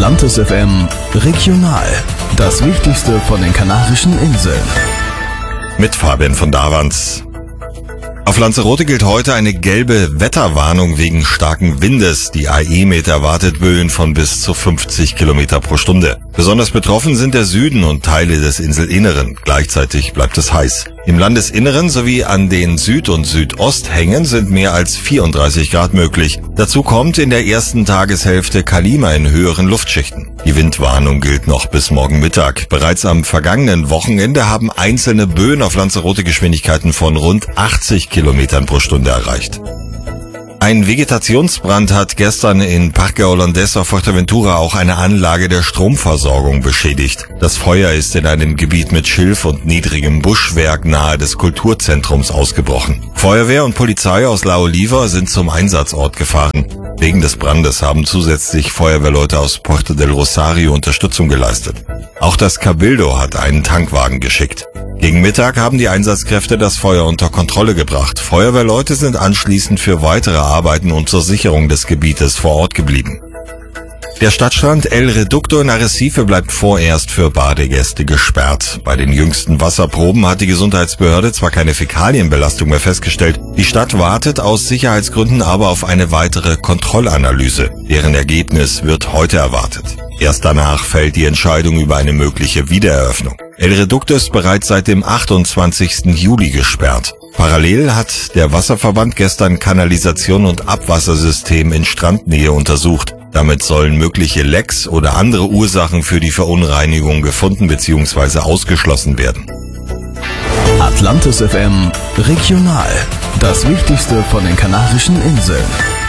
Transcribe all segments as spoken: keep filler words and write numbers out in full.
Atlantis F M Regional. Das Wichtigste von den Kanarischen Inseln. Mit Fabian von Davans. Auf Lanzarote gilt heute eine gelbe Wetterwarnung wegen starken Windes. Die A E Met erwartet Böen von bis zu fünfzig Kilometer pro Stunde. Besonders betroffen sind der Süden und Teile des Inselinneren. Gleichzeitig bleibt es heiß. Im Landesinneren sowie an den Süd- und Südosthängen sind mehr als vierunddreißig Grad möglich. Dazu kommt in der ersten Tageshälfte Kalima in höheren Luftschichten. Die Windwarnung gilt noch bis morgen Mittag. Bereits am vergangenen Wochenende haben einzelne Böen auf Lanzarote Geschwindigkeiten von rund achtzig Kilometern pro Stunde erreicht. Ein Vegetationsbrand hat gestern in Parque Holandés auf Fuerteventura auch eine Anlage der Stromversorgung beschädigt. Das Feuer ist in einem Gebiet mit Schilf und niedrigem Buschwerk nahe des Kulturzentrums ausgebrochen. Feuerwehr und Polizei aus La Oliva sind zum Einsatzort gefahren. Wegen des Brandes haben zusätzlich Feuerwehrleute aus Puerto del Rosario Unterstützung geleistet. Auch das Cabildo hat einen Tankwagen geschickt. Gegen Mittag haben die Einsatzkräfte das Feuer unter Kontrolle gebracht. Feuerwehrleute sind anschließend für weitere Arbeiten und zur Sicherung des Gebietes vor Ort geblieben. Der Stadtstrand El Reducto in Arrecife bleibt vorerst für Badegäste gesperrt. Bei den jüngsten Wasserproben hat die Gesundheitsbehörde zwar keine Fäkalienbelastung mehr festgestellt, die Stadt wartet aus Sicherheitsgründen aber auf eine weitere Kontrollanalyse. Deren Ergebnis wird heute erwartet. Erst danach fällt die Entscheidung über eine mögliche Wiedereröffnung. El Reducto ist bereits seit dem achtundzwanzigsten Juli gesperrt. Parallel hat der Wasserverband gestern Kanalisation und Abwassersystem in Strandnähe untersucht. Damit sollen mögliche Lecks oder andere Ursachen für die Verunreinigung gefunden bzw. ausgeschlossen werden. Atlantis F M Regional. Das Wichtigste von den Kanarischen Inseln.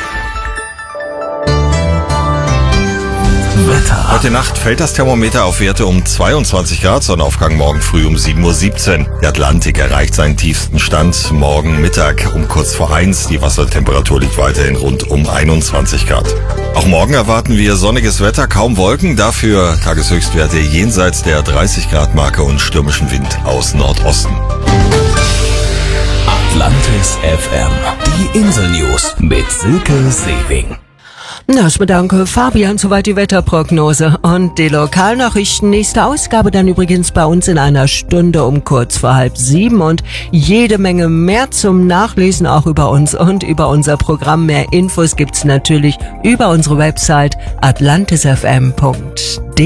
Wetter. Heute Nacht fällt das Thermometer auf Werte um zweiundzwanzig Grad, Sonnenaufgang morgen früh um sieben Uhr siebzehn. Der Atlantik erreicht seinen tiefsten Stand morgen Mittag um kurz vor eins. Die Wassertemperatur liegt weiterhin rund um einundzwanzig Grad. Auch morgen erwarten wir sonniges Wetter, kaum Wolken, dafür Tageshöchstwerte jenseits der dreißig Grad Marke und stürmischen Wind aus Nordosten. Atlantis F M. Die Insel-News mit Silke Sewing. Das bedanke Fabian, soweit die Wetterprognose. Und die Lokalnachrichten, nächste Ausgabe dann übrigens bei uns in einer Stunde um kurz vor halb sieben und jede Menge mehr zum Nachlesen auch über uns und über unser Programm. Mehr Infos gibt's natürlich über unsere Website atlantis f m punkt d e.